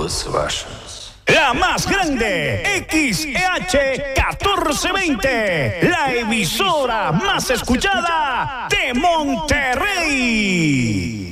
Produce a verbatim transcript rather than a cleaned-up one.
La más grande, X E H catorce veinte, la emisora más escuchada de Monterrey.